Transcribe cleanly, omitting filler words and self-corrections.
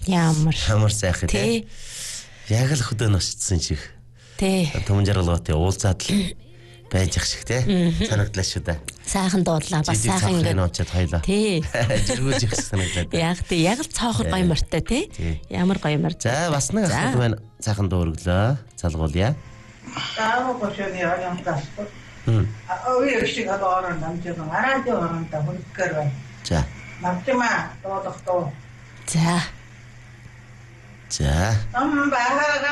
Ямар сайхан тий. Яг л хөдөө носчсон шиг. Тий. Төмөн жаргалуутай уулзаад л байж ах шиг тий. Санагдлаа шүү дээ. Сайхан дуудлаа бас сайхан ингээд нуучаад хоёлаа. Тий. Жиргүүлж их санагдлаа. Яг л цоохор гоё морьтой тий. Ямар гоё морь. За бас нэг асуулт байна. Сайхан дуу өглөө. Залгуулъя. Гошоны юм тасгүй. Ой шиг орон намжиг радио оронтой хөлгөр байна. За. Мартима дуудах дуу. За. За. Амбаа